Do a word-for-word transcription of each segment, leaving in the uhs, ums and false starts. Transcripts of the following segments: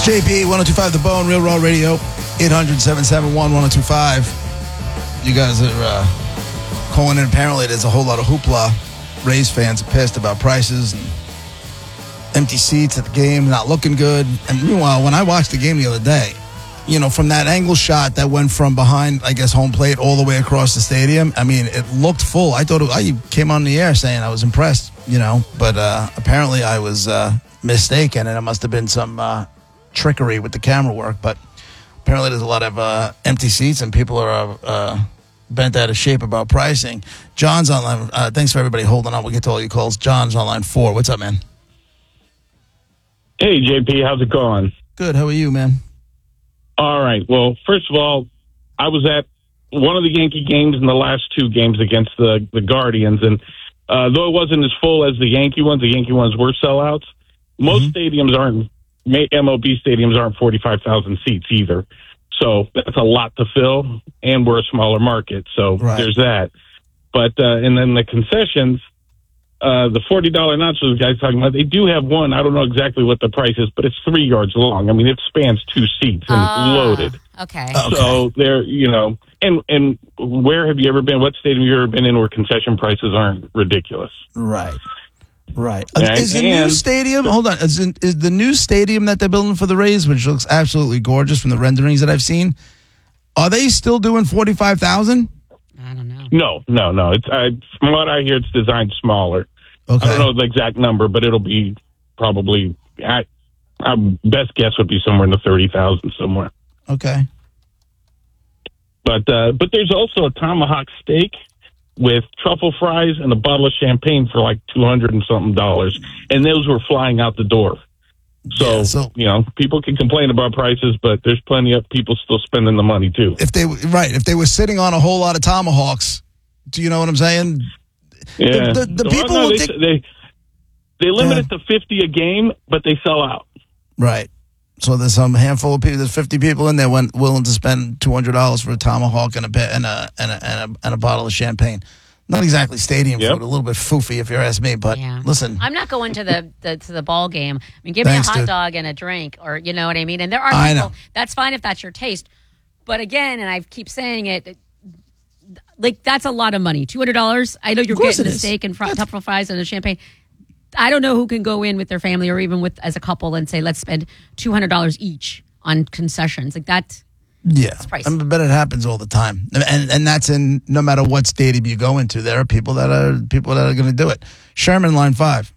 J P, ten twenty-five The Bone, Real Raw Radio, eight hundred, seven seven one, ten twenty-five. You guys are uh, calling in. Apparently, there's a whole lot of hoopla. Rays fans are pissed about prices and empty seats at the game, not looking good. And meanwhile, when I watched the game the other day, you know, from that angle shot that went from behind, I guess, home plate all the way across the stadium, I mean, it looked full. I thought it, I came on the air saying I was impressed, you know, but uh, apparently I was uh, mistaken, and it must have been some uh, trickery with the camera work. But apparently there's a lot of uh, empty seats, and people are uh, bent out of shape about pricing. John's online. Uh, thanks for everybody holding on. We'll get to all your calls. John's on line four. What's up, man? Hey, J P, how's it going? Good. How are you, man? All right. Well, first of all, I was at one of the Yankee games in the last two games against the, the Guardians, and uh, though it wasn't as full as the Yankee ones, the Yankee ones were sellouts. Most mm-hmm. stadiums aren't, M L B stadiums aren't forty-five thousand seats either. So that's a lot to fill, and we're a smaller market, so right. There's that. But, uh, and then the concessions, Uh, the forty dollars nachos guys talking about, they do have one. I don't know exactly what the price is, but it's three yards long. I mean, it spans two seats and it's uh, loaded. Okay. So they're, you know, and, and where have you ever been? What stadium have you ever been in where concession prices aren't ridiculous? Right. Right. And, is the and, new stadium, hold on, is, it, is the new stadium that they're building for the Rays, which looks absolutely gorgeous from the renderings that I've seen, are they still doing forty-five thousand dollars? I don't know. No, no, no. It's uh, from what I hear, it's designed smaller. Okay. I don't know the exact number, but it'll be probably, I, I best guess would be somewhere in the thirty thousand somewhere. Okay. But uh, but there's also a tomahawk steak with truffle fries and a bottle of champagne for like two hundred and something dollars, and those were flying out the door. So, yeah, so you know, people can complain about prices, but there's plenty of people still spending the money too. If they right, if they were sitting on a whole lot of tomahawks, do you know what I'm saying? Yeah, the, the, the well, people no, will they, think, they they limit yeah. it to fifty a game, but they sell out. Right. So there's some handful of people. There's fifty people in there went willing to spend two hundred dollars for a tomahawk and a and a and a and a, and a bottle of champagne. Not exactly stadium yep. food, a little bit foofy if you ask me, but yeah. listen. I'm not going to the, the to the ball game. I mean, give Thanks, me a hot dude. dog and a drink, or you know what I mean? And there are I people, know. that's fine if that's your taste. But again, and I keep saying it, like that's a lot of money. two hundred dollars. I know you're getting the steak and fr- truffle fries and the champagne. I don't know who can go in with their family or even with as a couple and say, let's spend two hundred dollars each on concessions. Like that. Yeah, I mean, but it happens all the time, and and that's in no matter what stadium you go into. There are people that are people that are going to do it. Sherman, line five.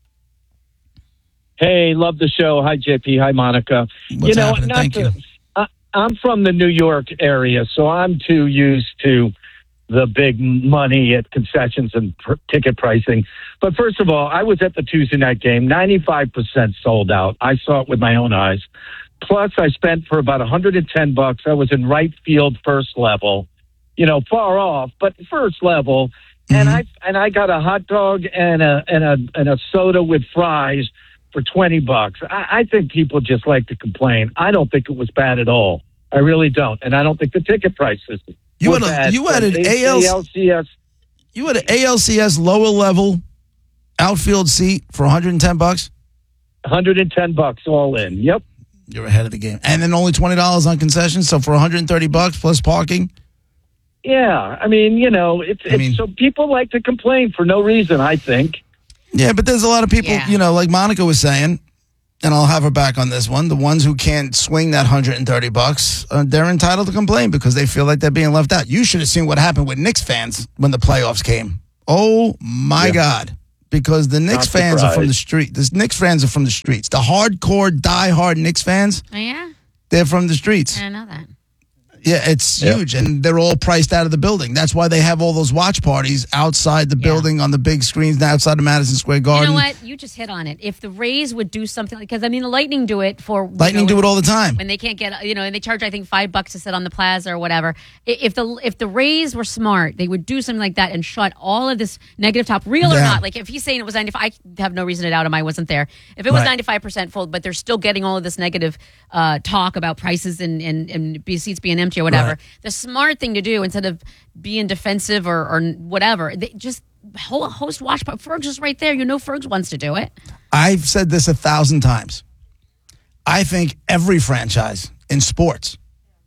Hey, love the show. Hi, J P. Hi, Monica. What's you know, happening? not Thank to, you. I, I'm from the New York area, so I'm too used to the big money at concessions and pr- ticket pricing. But first of all, I was at the Tuesday night game, ninety-five percent sold out. I saw it with my own eyes. Plus, I spent for about one hundred ten bucks. I was in right field, first level, you know, far off, but first level. Mm-hmm. And I and I got a hot dog and a and a and a soda with fries for twenty bucks. I, I think people just like to complain. I don't think it was bad at all. I really don't, and I don't think the ticket prices. You were had a, bad. you had an A L C S. You had an A L C S lower level outfield seat for one hundred ten bucks. one hundred ten bucks all in. Yep. You're ahead of the game. And then only twenty dollars on concessions, so for one hundred thirty bucks plus parking? Yeah, I mean, you know, it's, I it's mean, so people like to complain for no reason, I think. Yeah, but there's a lot of people, Yeah. you know, like Monica was saying, and I'll have her back on this one, the ones who can't swing that one hundred thirty bucks, uh, they're entitled to complain because they feel like they're being left out. You should have seen what happened with Knicks fans when the playoffs came. Oh, my Yeah. God. Because the Knicks Not fans are surprised. from the street. The Knicks fans are from the streets. The hardcore, diehard Knicks fans, Oh, yeah? they're from the streets. I didn't know that. Yeah, it's Yep. huge, and they're all priced out of the building. That's why they have all those watch parties outside the Yeah. building on the big screens outside of Madison Square You Garden. know what? You just hit on it. If the Rays would do something, because I mean, the Lightning do it for you Lightning know, do it all the time. when they can't get, you know, and they charge I think five bucks to sit on the plaza or whatever. I- If the if the Rays were smart, they would do something like that and shut all of this negative top, real or Yeah. not. Like if he's saying it was ninety-five, I have no reason to doubt him. I wasn't there. If it was Right. ninety-five percent full, but they're still getting all of this negative uh, talk about prices and and and be- seats being empty or whatever. Right. The smart thing to do instead of being defensive or, or whatever, they just ho- host watch. Ferg's is right there. You know, Ferg's wants to do it. I've said this a thousand times. I think every franchise in sports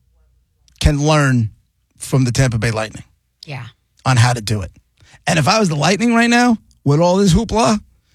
can learn from the Tampa Bay Lightning. Yeah. On how to do it. And if I was the Lightning right now, with all this hoopla,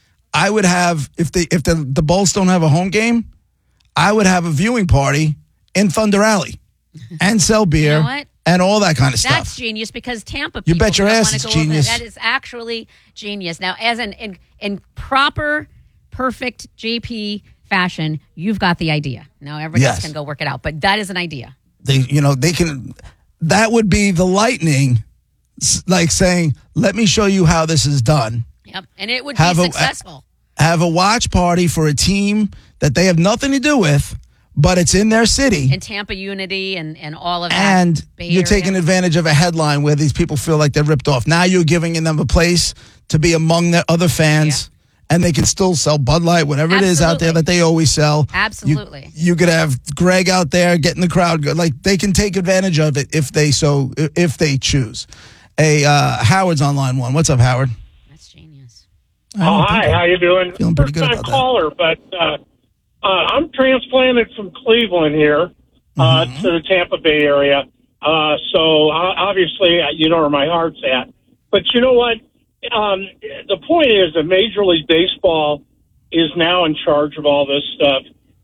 I would have, if the if the, the Bulls don't have a home game, I would have a viewing party in Thunder Alley and sell beer You know what? and all that kind of stuff. That's genius because Tampa people You bet your don't ass wanna it's go over genius. there. That is actually genius. Now, as an in, in proper, perfect J P fashion, you've got the idea. Now everybody Yes. else can go work it out, but that is an idea. They, you know, they can. That would be the Lightning, s- like saying, "Let me show you how this is done." Yep, and it would Have be a- successful. Have a watch party for a team that they have nothing to do with, but it's in their city. And Tampa Unity and, and all of that. And Bay you're Area. taking advantage of a headline where these people feel like they're ripped off. Now you're giving them a place to be among their other fans, and they can still sell Bud Light, whatever it is out there Absolutely. that they always sell. Absolutely. You, you could have Greg out there getting the crowd good. Like, they can take advantage of it if they so if they choose. Hey, uh, Howard's on line one. What's up, Howard? That's genius. Oh, hi. How you doing? Feeling pretty good First time about that. caller, but uh, uh, I'm transplanted from Cleveland here uh, Mm-hmm. to the Tampa Bay area. Uh, so uh, obviously, uh, you know where my heart's at. But you know what? Um, the point is that Major League Baseball is now in charge of all this stuff.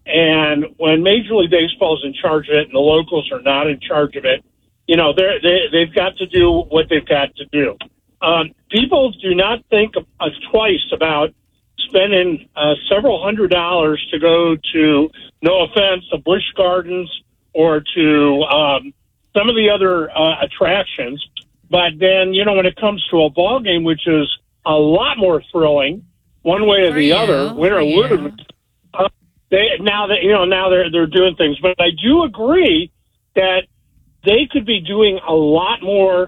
And when Major League Baseball is in charge of it and the locals are not in charge of it, you know, they're, they, they've got to do what they've got to do. Um, people do not think of, of twice about spending uh, several hundred dollars to go to, no offense, the Busch Gardens or to um, some of the other uh, attractions. But then, you know, when it comes to a ball game, which is a lot more thrilling, one way or For the you, other, win or for you. lose, uh, they now that you know now they're they're doing things. But I do agree that they could be doing a lot more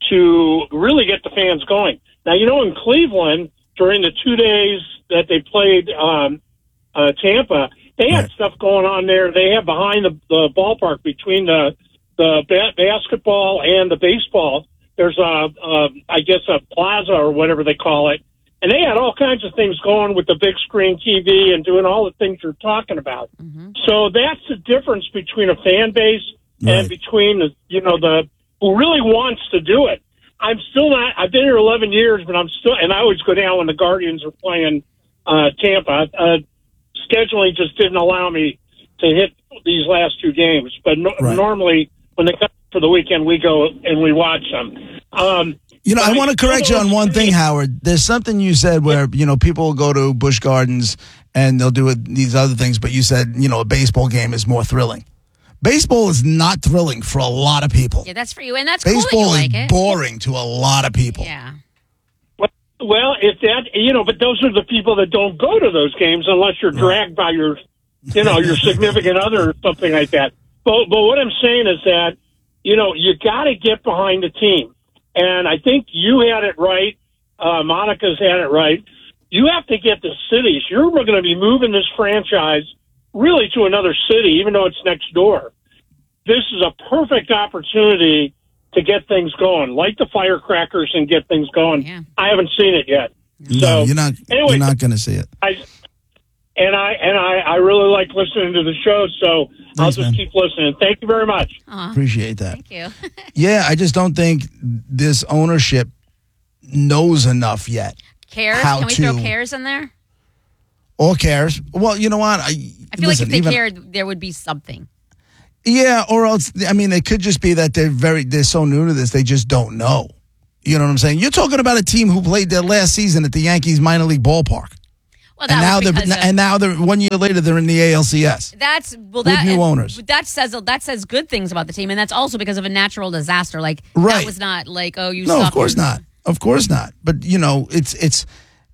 to really get the fans going. Now, you know, in Cleveland during the two days that they played um, uh, Tampa, they had Right. stuff going on there. They have behind the, the ballpark between the the ba- basketball and the baseball. There's a, a, I guess, a plaza or whatever they call it. And they had all kinds of things going with the big screen T V and doing all the things you're talking about. Mm-hmm. So that's the difference between a fan base Right. and between the, you know, the who really wants to do it. I'm still not, I've been here eleven years, but I'm still, and I always go down when the Guardians are playing uh, Tampa. Uh, scheduling just didn't allow me to hit these last two games. But no, Right. normally when they come for the weekend, we go and we watch them. Um, You know, I Right. want to correct you on one thing, Howard. There's something you said where, you know, people will go to Busch Gardens and they'll do it, these other things, but you said, you know, a baseball game is more thrilling. Baseball is not thrilling for a lot of people. Yeah, that's for you. And that's Baseball cool that you is like it. boring to a lot of people. Yeah. Well, if that, you know, but those are the people that don't go to those games unless you're dragged by your, you know, your significant other or something like that. But, but what I'm saying is that, you know, you got to get behind the team. And I think you had it right. Uh, Monica's had it right. You have to get the cities. You're going to be moving this franchise really to another city, even though it's next door. This is a perfect opportunity to get things going, light the firecrackers and get things going. Yeah. I haven't seen it yet. No, So, you're not, anyway, you're not going to see it. I, and I and I, I really like listening to the show, so I'll Thanks, just man. keep listening. Thank you very much. Aw, Appreciate that. thank you. Yeah, I just don't think this ownership knows enough yet. Cares? How Can we throw to- cares in there? Or cares. Well, you know what? I, I feel listen, like if they even- cared, there would be something. Yeah, or else, I mean, it could just be that they're very, they're so new to this, they just don't know. You know what I'm saying? You're talking about a team who played their last season at the Yankees minor league ballpark. Well, And that now was they're, because of- and now they're, one year later, they're in the A L C S. That's well. With That new and owners. That says that says good things about the team, and that's also because of a natural disaster. Like Right. that was not like oh you. No, of suck course and- not. Of course not. But, you know, it's, it's,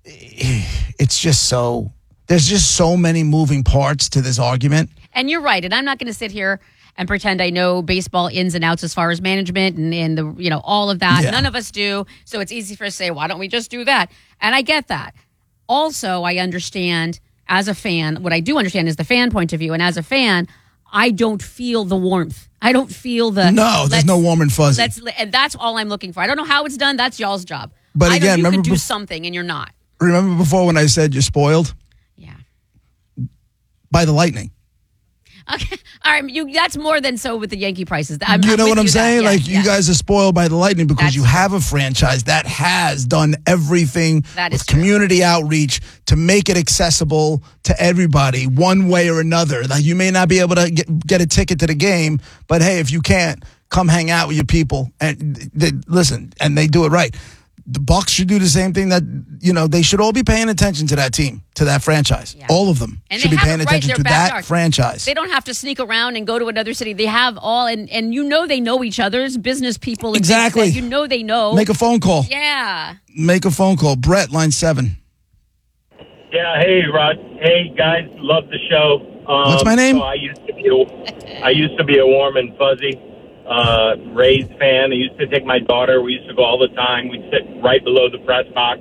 it's just so, there's just so many moving parts to this argument. And you're right. And I'm not going to sit here and pretend I know baseball ins and outs as far as management and, and the you know all of that. Yeah. None of us do. So it's easy for us to say, why don't we just do that? And I get that. Also, I understand as a fan. What I do understand is the fan point of view. And as a fan, I don't feel the warmth. I don't feel the No, there's let's- no warm and fuzzy. Let's, and that's all I'm looking for. I don't know how it's done. That's y'all's job. But I know again, you remember could do bef- something and you're not. Remember before when I said you're spoiled Yeah. by the Lightning? Okay. All right. You, that's more than so with the Yankee prices. I'm, you I'm know with what I'm you saying? that. Like, Yes, you yes. guys are spoiled by the Lightning because That's you have a franchise that has done everything That is with true. community outreach to make it accessible to everybody one way or another. Like, you may not be able to get, get a ticket to the game, but hey, if you can't, come hang out with your people and they, listen, and they do it right. The Bucks should do the same thing. That, you know, they should all be paying attention to that team, to that franchise. Yeah. All of them And should they be have paying it right attention in to their that backyard. franchise. They don't have to sneak around and go to another city. They have all, and, and you know they know each other's business people. And Exactly. things that you know they know. Make a phone call. Yeah. Make a phone call. Brett, line seven. Yeah, hey Rod. Hey guys, love the show. Um, What's my name? So I used to be a, I used to be a warm and fuzzy uh, Rays fan. I used to take my daughter. We used to go all the time. We'd sit right below the press box.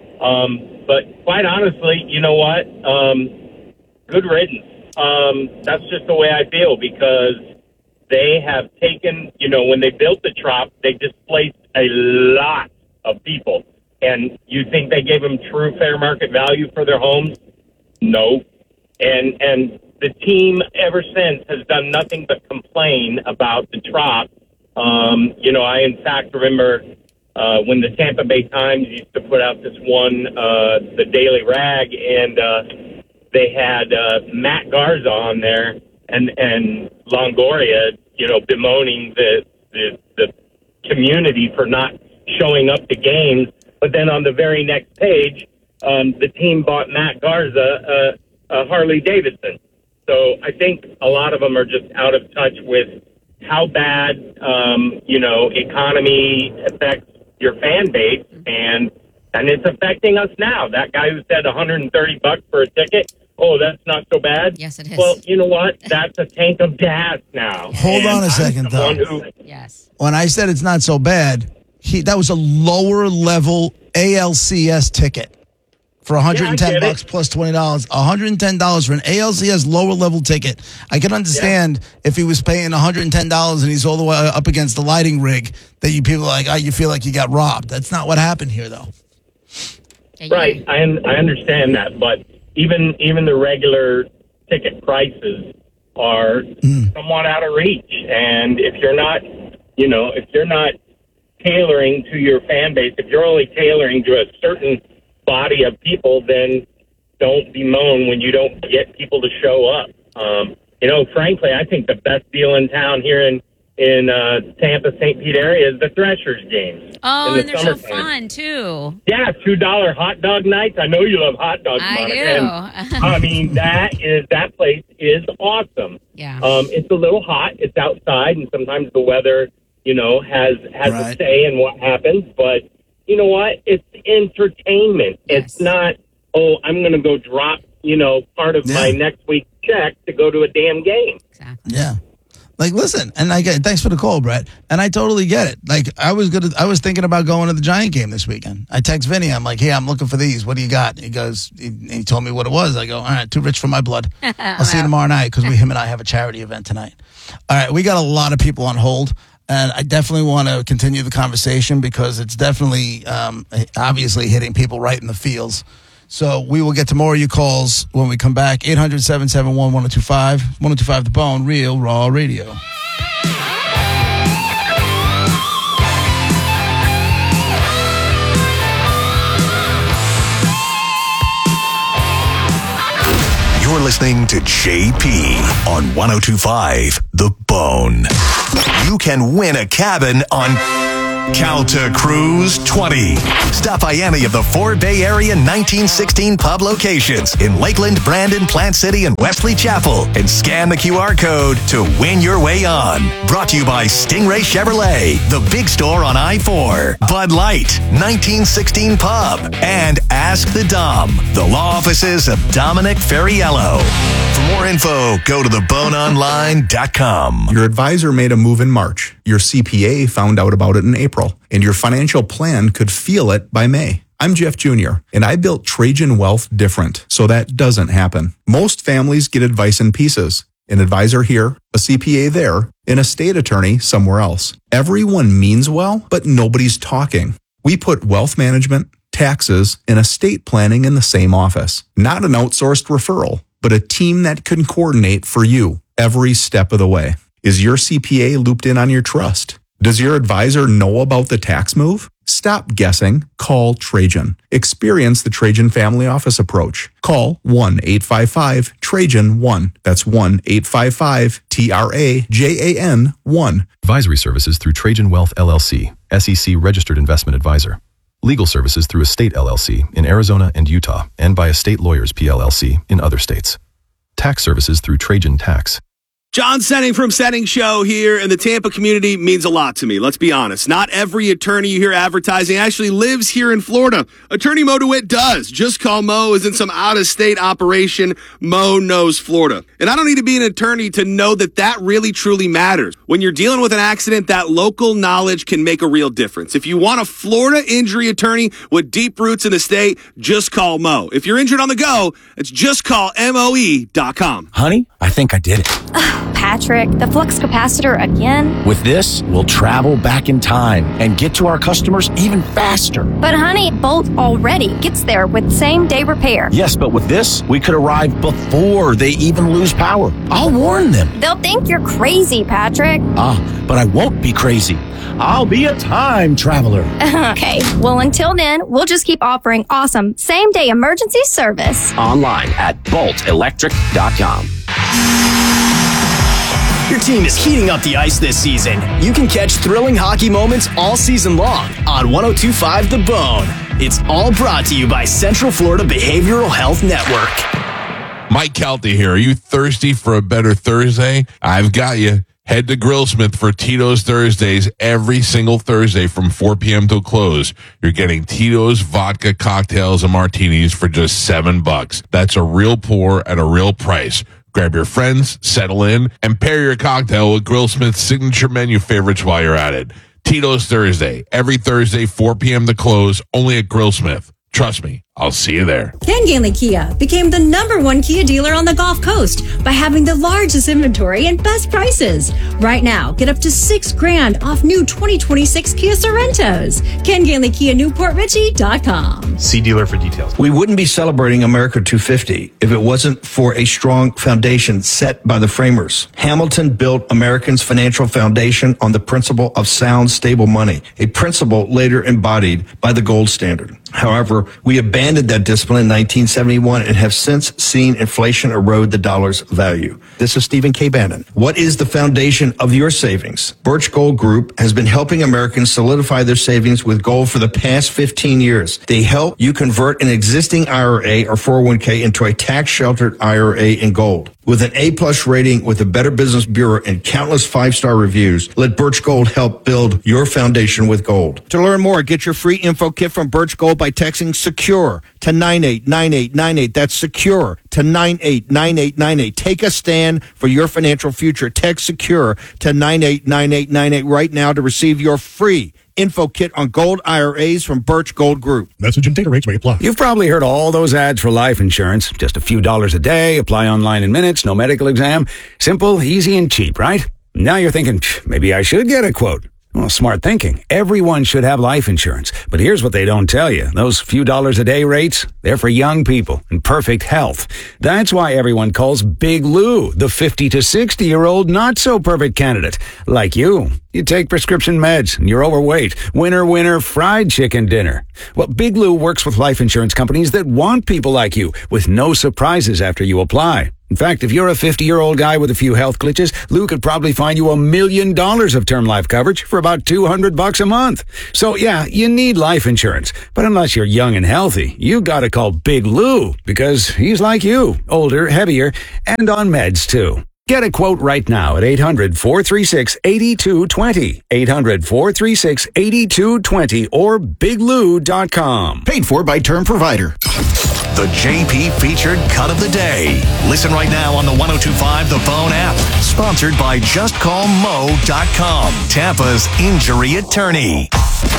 Um, but quite honestly, you know what? Um, good riddance. Um, that's just the way I feel because they have taken, you know, when they built the Trop, they displaced a lot of people. And you think they gave them true fair market value for their homes? No. And and the team ever since has done nothing but complain about the Trop. Um, you know, I in fact remember uh, when the Tampa Bay Times used to put out this one, uh, the Daily Rag, and uh, they had uh, Matt Garza on there and and Longoria, you know, bemoaning the the, the community for not showing up to games. But then on the very next page, um, the team bought Matt Garza uh, a Harley Davidson. So I think a lot of them are just out of touch with how bad, um, you know, economy affects your fan base, and and it's affecting us now. That guy who said one hundred thirty bucks for a ticket, oh, that's not so bad. Yes, it is. Well, you know what? That's a tank of gas now. Hold And on a I'm second, someone though. who- Yes. When I said it's not so bad, he that was a lower level A L C S ticket for one hundred ten Yeah, I get bucks it. plus twenty dollars. one hundred ten dollars for an A L C S lower level ticket. I can understand if he was paying one hundred ten dollars and he's all the way up against the lighting rig that you people are like, oh, you feel like you got robbed. That's not what happened here, though. Yeah, you- Right, I un- I understand that, but even even the regular ticket prices are somewhat out of reach. And if you're not, you know, if you're not tailoring to your fan base, if you're only tailoring to a certain body of people, then don't bemoan when you don't get people to show up. Um, you know, frankly, I think the best deal in town here in in uh, Tampa, Saint Pete area is the Threshers games. Oh, in the and they're so summertime. fun, too. Yeah, two dollar hot dog nights. I know you love hot dogs, I Monica. do. And, I mean, that is that place is awesome. Yeah. Um, it's a little hot. It's outside, and sometimes the weather, you know, has has Right. a say in what happens. But you know what? It's entertainment. Yes. It's not. Oh, I'm going to go drop, you know, part of Yeah. my next week's check to go to a damn game. Exactly. Yeah. Like, listen, and I get, thanks for the call, Brett. And I totally get it. Like, I was gonna, I was thinking about going to the Giant game this weekend. I text Vinny. I'm like, hey, I'm looking for these. What do you got? He goes, he, he told me what it was. I go, all right, too rich for my blood. I'll see you tomorrow night because we, him and I have a charity event tonight. All right, we got a lot of people on hold. And I definitely want to continue the conversation because it's definitely, um, obviously hitting people right in the feels. So we will get to more of your calls when we come back. eight hundred, seven seven one, one oh two five. one oh two five The Bone, Real Raw Radio. You're listening to J P on one oh two five The Bone. You can win a cabin on Calta Cruise twenty. Stop by any of the four Bay Area nineteen sixteen pub locations in Lakeland, Brandon, Plant City, and Wesley Chapel and scan the Q R code to win your way on. Brought to you by Stingray Chevrolet, the big store on I four, Bud Light, nineteen sixteen Pub, and Ask the Dom, the law offices of Dominic Ferriello. For more info, go to the bone online dot com. Your advisor made a move in March. Your C P A found out about it in April. And your financial plan could feel it by May. I'm Jeff Junior, and I built Trajan Wealth different, so that doesn't happen. Most families get advice in pieces. An advisor here, a C P A there, and a state attorney somewhere else. Everyone means well, but nobody's talking. We put wealth management, taxes, and estate planning in the same office. Not an outsourced referral, but a team that can coordinate for you. every step of the way. Is your C P A looped in on your trust? Does your advisor know about the tax move? Stop guessing. Call Trajan. Experience the Trajan Family Office approach. Call one eight five five Trajan one. That's one eight five five T R A J A N one. Advisory services through Trajan Wealth L L C, S E C registered investment advisor. Legal services through Estate L L C in Arizona and Utah, and by Estate Lawyers P L L C in other states. Tax services through Trajan Tax. John Senning from Senning Show here, and the Tampa community means a lot to me. Let's be honest. Not every attorney you hear advertising actually lives here in Florida. Attorney Mo DeWitt does. Just Call Mo isn't some out-of-state operation. Mo knows Florida. And I don't need to be an attorney to know that that really, truly matters. When you're dealing with an accident, that local knowledge can make a real difference. If you want a Florida injury attorney with deep roots in the state, just call Mo. If you're injured on the go, it's just call M O E dot com. Honey, I think I did it. Patrick, the flux capacitor again? With this, we'll travel back in time and get to our customers even faster. But honey, Bolt already gets there with same-day repair. Yes, but with this, we could arrive before they even lose power. I'll warn them. They'll think you're crazy, Patrick. Ah, but I won't be crazy. I'll be a time traveler. Okay, well, until then, we'll just keep offering awesome same-day emergency service. Online at bolt electric dot com. Your team is heating up the ice this season. You can catch thrilling hockey moments all season long on one oh two point five The Bone. It's all brought to you by Central Florida Behavioral Health Network. Mike Calta here. Are you thirsty for a better Thursday? I've got you. Head to Grillsmith for Tito's Thursdays every single Thursday from four p.m. till close. You're getting Tito's vodka cocktails and martinis for just seven bucks. That's a real pour at a real price. Grab your friends, settle in, and pair your cocktail with Grillsmith's signature menu favorites while you're at it. Tito's Thursday, every Thursday, four p.m. to close, only at Grillsmith. Trust me, I'll see you there. Ken Ganley Kia became the number one Kia dealer on the Gulf Coast by having the largest inventory and best prices. Right now, get up to six grand off new twenty twenty-six Kia Sorrentos. Ken Ganley Kia Newport Richie dot com. See dealer for details. We wouldn't be celebrating America two fifty if it wasn't for a strong foundation set by the framers. Hamilton built Americans' financial foundation on the principle of sound, stable money, a principle later embodied by the gold standard. However, we abandoned that discipline in nineteen seventy-one and have since seen inflation erode the dollar's value. This is Stephen K. Bannon. What is the foundation of your savings? Birch Gold Group has been helping Americans solidify their savings with gold for the past fifteen years. They help you convert an existing I R A or four oh one k into a tax-sheltered I R A in gold. With an A-plus rating with the Better Business Bureau and countless five-star reviews, let Birch Gold help build your foundation with gold. To learn more, get your free info kit from Birch Gold by texting SECURE to nine eight nine eight nine eight. That's SECURE to nine eight nine eight nine eight. Take a stand for your financial future. Text SECURE to nine eight nine eight nine eight right now to receive your free info kit on gold I R As from Birch Gold Group. Message and data rates may apply. You've probably heard all those ads for life insurance. Just a few dollars a day, apply online in minutes, no medical exam. Simple, easy, and cheap, right? Now you're thinking, maybe I should get a quote. Well, smart thinking. Everyone should have life insurance. But here's what they don't tell you. Those few dollars a day rates, they're for young people in perfect health. That's why everyone calls Big Lou the fifty to sixty year old not so perfect candidate. Like you. You take prescription meds and you're overweight. Winner, winner, fried chicken dinner. Well, Big Lou works with life insurance companies that want people like you with no surprises after you apply. In fact, if you're a fifty-year-old guy with a few health glitches, Lou could probably find you a million dollars of term life coverage for about two hundred bucks a month. So yeah, you need life insurance. But unless you're young and healthy, you gotta call Big Lou because he's like you, older, heavier, and on meds too. Get a quote right now at eight hundred, four three six, eight two two zero, eight hundred, four three six, eight two two zero, or big lou dot com. Paid for by Term Provider. The J P featured cut of the day. Listen right now on the one oh two point five The Bone app. Sponsored by just call mo dot com, Tampa's injury attorney.